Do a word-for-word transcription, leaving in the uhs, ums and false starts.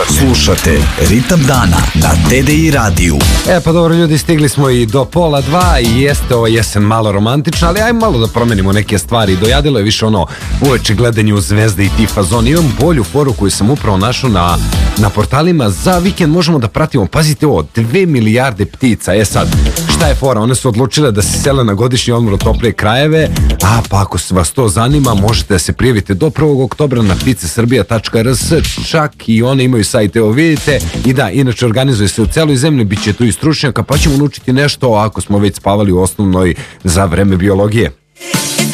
Slušate, slušate Ritam dana na T D I radiju. E pa dobro ljudi, stigli smo i do pola dva i jeste ovo jesen malo romantična, ali ajmo malo da promenimo neke stvari. Dojadilo je više ono uveče gledanje u zvezde i ti fazon. Imam bolju foru koju sam upravo našao na, na portalima. Za vikend možemo da pratimo, pazite ovo, dve milijarde ptica. E sad, šta je fora? One su odlučile da se sele na godišnji odmor u toplije krajeve, a pa ako vas to zanima možete da se prijavite do prvog oktobra na ptice srbija tačka r s. Čak i one imaju sajt, evo vidite. I da, inače organizuje se u celoj zemlji, bit će tu i stručnjaka, pa ćemo naučiti nešto ako smo već spavali u osnovnoj za vreme biologije.